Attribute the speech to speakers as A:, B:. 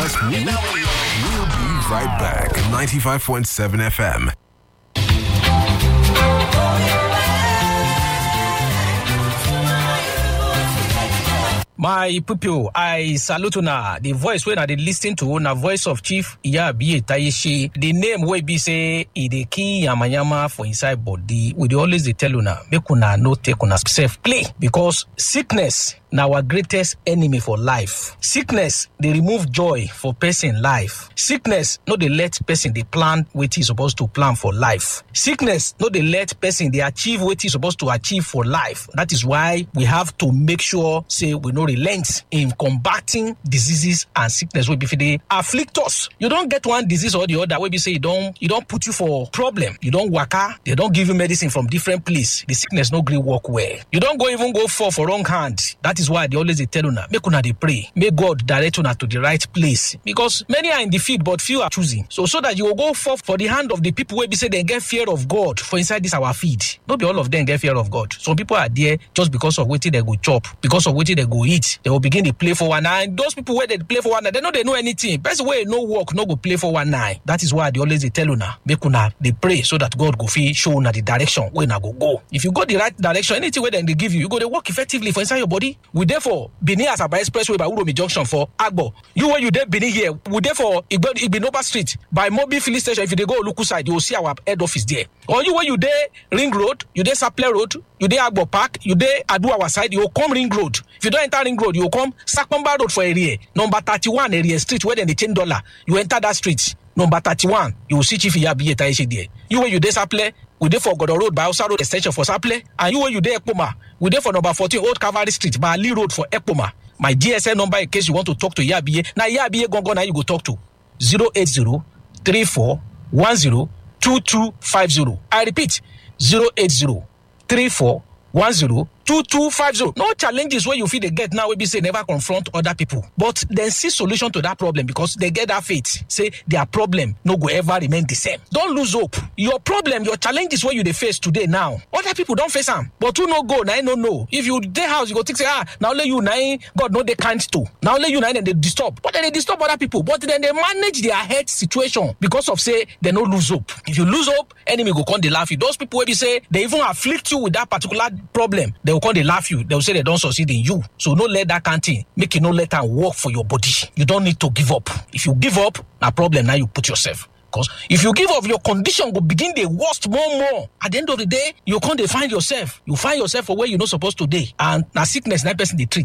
A: us. We'll be right back. 95.7 FM.
B: My people, I salute una. The voice when I listen to na voice of Chief Iyabi Tayeshi. The name wey be say e dey kill yamayama for inside body. We dey always dey tell una make una no take una self play because sickness na our greatest enemy for life. Sickness dey remove joy for person life. Sickness no dey let person dey plan wetin e supposed to plan for life. Sickness no dey let person dey achieve wetin e supposed to achieve for life. That is why we have to make sure say we no relent in combating diseases and sickness wey be fit dey afflict us. You don get one disease or the other wey be say e don put you for problem. You don waka, they don give you medicine from different place. The sickness no gree work well. You don even go for wrong hand. That is why they always dey tell una make una dey pray. May God direct una to the right place because many are in the field but few are choosing. So that you will go for the hand of the people wey be say they get fear of God for inside this our feed. No be all of them get fear of God. Some people are there just because of wetin they go chop, because of wetin they go eat. They will begin to play for one eye. And those people where they play for one eye, they know anything. Best way no work, no go play for one eye. That is why they always they tell una make una they pray so that God go fit show una the direction where una go. If you go the right direction, anything where they give you, you go to work effectively for inside your body. We therefore Benin Asaba Expressway by Uromi Junction for Agbo. You where you there Benin here, we therefore Igbinoba Street by Mobi Filling Station. If you dey go Oluku side, you will see our head office there. Or you where you there Ring Road, you there Saple Road, you there Agbo Park, you there Adu our side, you will come Ring Road. If you don't enter Ring Road, you will come Sakpamba Road for area. Number 31 area street where they $10. You enter that street. Number 31, you will see Chief Iyabi Tayeshi there. You where you there Saple, we there for Godo Road by Hausa Road extension for Saple. And you where you there Ekpoma, we there for number 14 Old Cavalry Street by Ali Road for Ekpoma. My GSM number in case you want to talk to Iyabi. Now Iyabi go now you go talk to 080-3410-2250. I repeat 080-3410-2250. No challenges where you feel they get now will be say never confront other people. But then see solution to that problem because they get that faith. Say their problem no go ever remain the same. Don't lose hope. Your problem, your challenges where you they face today now. Other people don't face them. But who no go, now no know. If you dey house, you go think say, now let you now God no they can't to. Now let you now then they disturb. But then they disturb other people. But then they manage their health situation because of say they no lose hope. If you lose hope, enemy go come they laugh you. Those people where you say they even afflict you with that particular problem, they will come they laugh you. They will say they don't succeed in you. So no let that kind thing make you no let them work for your body. You don't need to give up. If you give up, na problem now you put yourself. Because if you give up, your condition will begin the worst more. At the end of the day, you can't find yourself. You find yourself for where you're not supposed to be. And na sickness, that person they treat.